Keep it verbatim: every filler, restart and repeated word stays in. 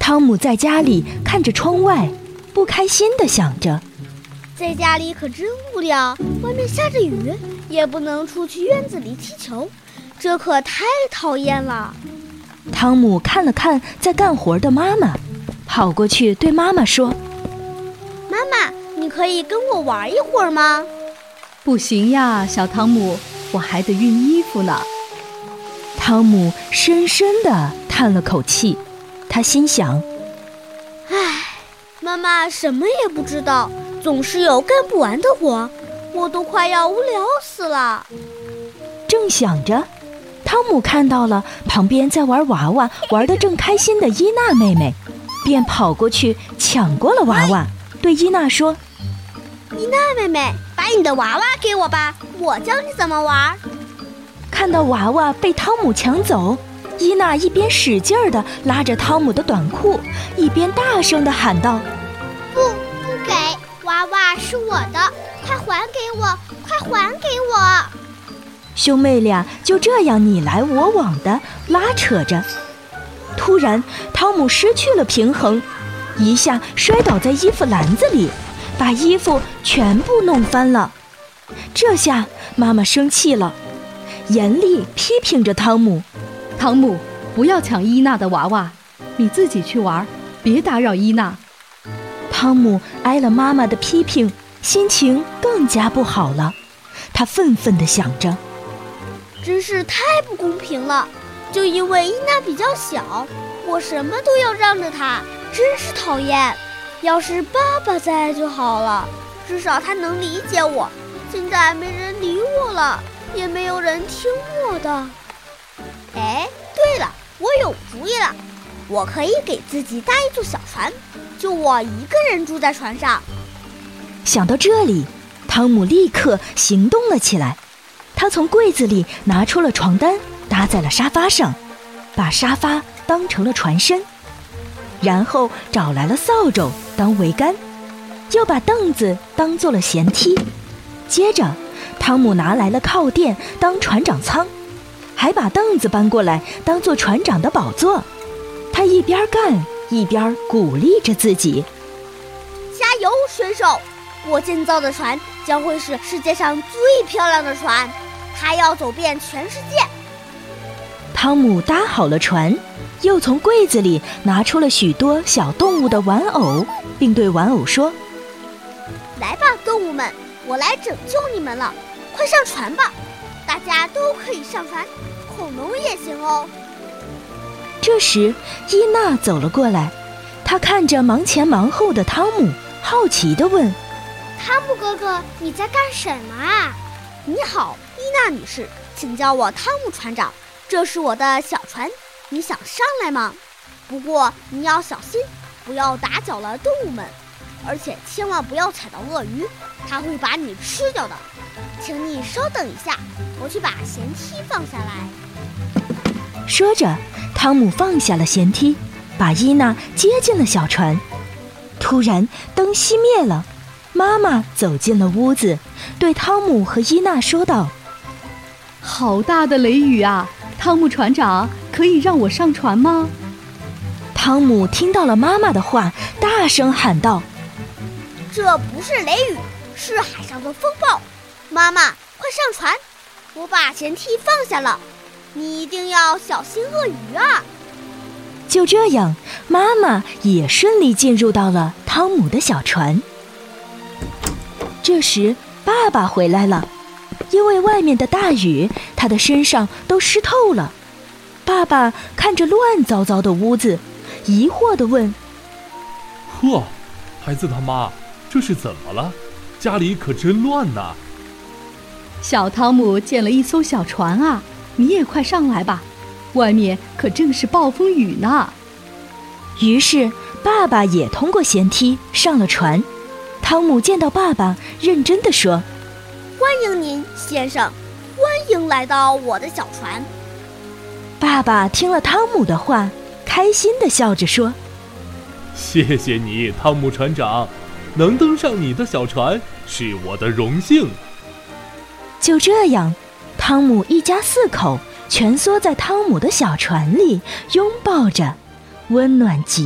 汤姆在家里看着窗外，不开心地想着， 在家里可真无聊，外面下着雨，也不能出去院子里踢球，这可太讨厌了。 汤姆看了看在干活的妈妈，跑过去对妈妈说： 妈妈，你可以跟我玩一会儿吗？ 不行呀，小汤姆，我还得熨衣服呢。 汤姆深深地叹了口气，他心想： 唉，妈妈什么也不知道，总是有干不完的活，我都快要无聊死了。 正想着，汤姆看到了旁边在玩娃娃玩得正开心的伊娜妹妹，便跑过去抢过了娃娃，对伊娜说： 伊娜妹妹，把你的娃娃给我吧，我教你怎么玩。 看到娃娃被汤姆抢走，伊娜一边使劲儿地拉着汤姆的短裤，一边大声地喊道： 不，不给，娃娃是我的，快还给我，快还给我。 兄妹俩就这样你来我往地拉扯着。突然，汤姆失去了平衡，一下摔倒在衣服篮子里，把衣服全部弄翻了。这下妈妈生气了，严厉批评着汤姆： 汤姆，不要抢伊娜的娃娃，你自己去玩，别打扰伊娜。 汤姆挨了妈妈的批评，心情更加不好了。他愤愤地想着， 真是太不公平了，就因为伊娜比较小，我什么都要让着她，真是讨厌。要是爸爸在就好了，至少他能理解我。现在没人理我了，也没有人听我的。哎，对了，我有主意了，我可以给自己搭一座小船，就我一个人住在船上。 想到这里，汤姆立刻行动了起来。他从柜子里拿出了床单，搭在了沙发上，把沙发当成了船身，然后找来了扫帚当桅杆，又把凳子当做了舷梯。接着，汤姆拿来了靠垫当船长舱，还把凳子搬过来当做船长的宝座。他一边干一边鼓励着自己： 加油，选手！我建造的船将会是世界上最漂亮的船，它要走遍全世界。 汤姆搭好了船，又从柜子里拿出了许多小动物的玩偶，并对玩偶说： 来吧，动物们，我来拯救你们了，快上船吧，大家都可以上船，恐龙也行哦。 这时伊娜走了过来，她看着忙前忙后的汤姆，好奇地问： 汤姆哥哥，你在干什么啊？你好，伊娜女士，请叫我汤姆船长，这是我的小船，你想上来吗？不过你要小心，不要打搅了动物们，而且千万不要踩到鳄鱼，它会把你吃掉的。请你稍等一下，我去把舷梯放下来。 说着，汤姆放下了舷梯，把伊娜接进了小船。突然灯熄灭了，妈妈走进了屋子，对汤姆和伊娜说道： 好大的雷雨啊，汤姆船长，可以让我上船吗？ 汤姆听到了妈妈的话，大声喊道： 这不是雷雨，是海上的风暴。妈妈，快上船，我把舷梯放下了，你一定要小心鳄鱼啊。 就这样，妈妈也顺利进入到了汤姆的小船。这时爸爸回来了，因为外面的大雨，他的身上都湿透了。爸爸看着乱糟糟的屋子，疑惑地问： 呵，孩子他妈，这是怎么了？家里可真乱呐。 小汤姆建了一艘小船啊，你也快上来吧，外面可正是暴风雨呢。 于是爸爸也通过舷梯上了船。汤姆见到爸爸，认真地说： 欢迎您，先生，欢迎来到我的小船。 爸爸听了汤姆的话，开心地笑着说： 谢谢你，汤姆船长，能登上你的小船是我的荣幸。 就这样，汤姆一家四口蜷缩在汤姆的小船里，拥抱着，温暖极